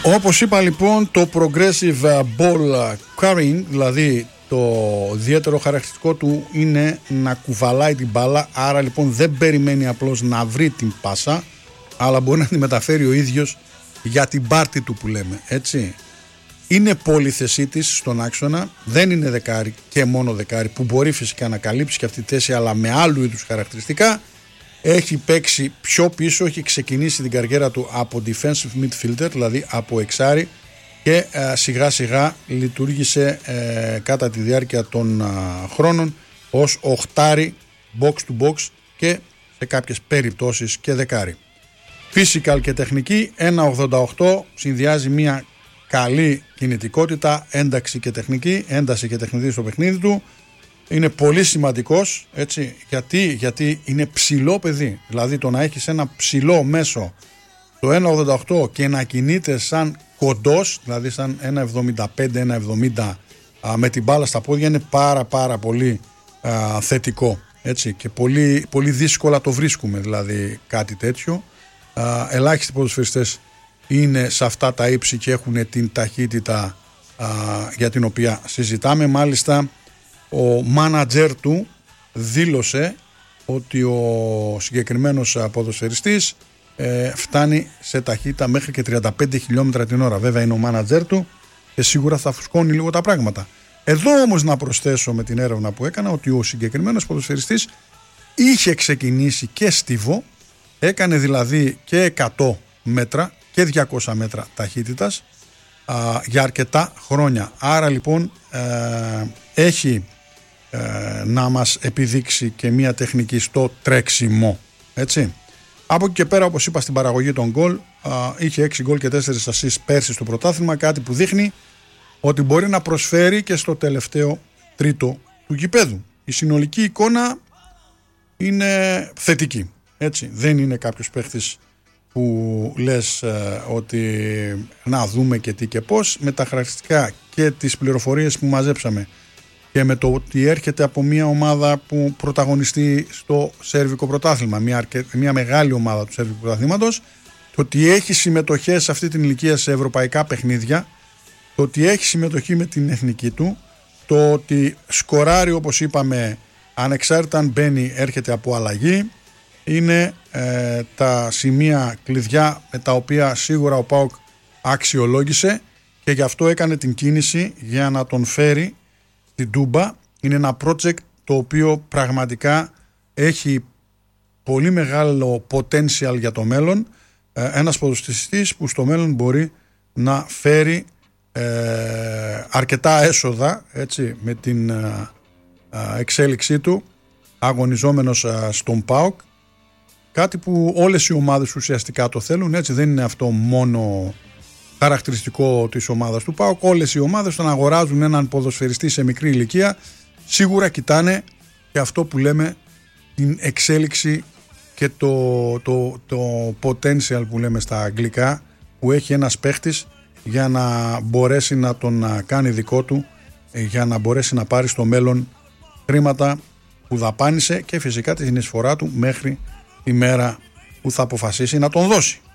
Όπως είπα λοιπόν, το progressive ball carrying, δηλαδή το ιδιαίτερο χαρακτηριστικό του είναι να κουβαλάει την μπάλα, άρα λοιπόν δεν περιμένει απλώς να βρει την πάσα, αλλά μπορεί να τη μεταφέρει ο ίδιος για την πάρτη του που λέμε, έτσι. Είναι πολυθεσίτης στον άξονα, δεν είναι δεκάρι και μόνο δεκάρι, που μπορεί φυσικά να καλύψει και αυτή τη θέση, αλλά με άλλου είδους χαρακτηριστικά. Έχει παίξει πιο πίσω, έχει ξεκινήσει την καριέρα του από defensive midfielder, δηλαδή από εξάρι, και σιγά σιγά λειτουργήσε κατά τη διάρκεια των χρόνων ως οχτάρι box to box και σε κάποιες περιπτώσεις και δεκάρι. Physical και τεχνική, 1.88, συνδυάζει μια καλή κινητικότητα, ένταση και τεχνική στο παιχνίδι του. Είναι πολύ σημαντικός, έτσι, γιατί είναι ψηλό παιδί. Δηλαδή το να έχεις ένα ψηλό μέσο το 1.88 και να κινείται σαν κοντός, δηλαδή σαν 1.75, 1.70 με την μπάλα στα πόδια, είναι πάρα πολύ θετικό, έτσι, και πολύ δύσκολα το βρίσκουμε δηλαδή κάτι τέτοιο. Ελάχιστοι ποδοσφαιριστές είναι σε αυτά τα ύψη και έχουν την ταχύτητα για την οποία συζητάμε. Μάλιστα ο μάνατζερ του δήλωσε ότι ο συγκεκριμένος ποδοσφαιριστής φτάνει σε ταχύτητα μέχρι και 35 χιλιόμετρα την ώρα. Βέβαια είναι ο μάνατζερ του και σίγουρα θα φουσκώνει λίγο τα πράγματα. Εδώ όμως να προσθέσω με την έρευνα που έκανα ότι ο συγκεκριμένος ποδοσφαιριστής είχε ξεκινήσει και στίβο, έκανε δηλαδή και 100 μέτρα και 200 μέτρα ταχύτητας για αρκετά χρόνια. Άρα λοιπόν έχει να μας επιδείξει και μία τεχνική στο τρέξιμο, έτσι. Από εκεί και πέρα, όπως είπα, στην παραγωγή των γκολ είχε 6 γκολ και 4 assists πέρσι στο πρωτάθλημα, κάτι που δείχνει ότι μπορεί να προσφέρει και στο τελευταίο τρίτο του γηπέδου. Η συνολική εικόνα είναι θετική, έτσι. Δεν είναι κάποιος παίχτης που λες ότι να δούμε και τι και πώς. Με τα χαρακτηριστικά και τις πληροφορίες που μαζέψαμε και με το ότι έρχεται από μια ομάδα που πρωταγωνιστεί στο Σέρβικο πρωτάθλημα, μια μεγάλη ομάδα του Σέρβικου πρωταθλήματος, το ότι έχει συμμετοχές σε αυτή την ηλικία σε ευρωπαϊκά παιχνίδια, το ότι έχει συμμετοχή με την εθνική του, το ότι σκοράρει, όπως είπαμε, ανεξάρτητα αν μπαίνει έρχεται από αλλαγή, είναι τα σημεία κλειδιά με τα οποία σίγουρα ο ΠΑΟΚ αξιολόγησε και γι' αυτό έκανε την κίνηση για να τον φέρει στην Τούμπα. Είναι ένα project το οποίο πραγματικά έχει πολύ μεγάλο potential για το μέλλον, ένας ποδοσφαιριστής που στο μέλλον μπορεί να φέρει αρκετά έσοδα, έτσι, με την εξέλιξή του, αγωνιζόμενος στον ΠΑΟΚ, κάτι που όλες οι ομάδες ουσιαστικά το θέλουν, έτσι. Δεν είναι αυτό μόνο χαρακτηριστικό της ομάδας του ΠΑΟΚ. Όλες οι ομάδες, όταν αγοράζουν έναν ποδοσφαιριστή σε μικρή ηλικία, σίγουρα κοιτάνε και αυτό που λέμε την εξέλιξη και το potential που λέμε στα αγγλικά, που έχει ένας παίχτης για να μπορέσει να τον κάνει δικό του, για να μπορέσει να πάρει στο μέλλον χρήματα που δαπάνησε και φυσικά την εισφορά του μέχρι τη μέρα που θα αποφασίσει να τον δώσει.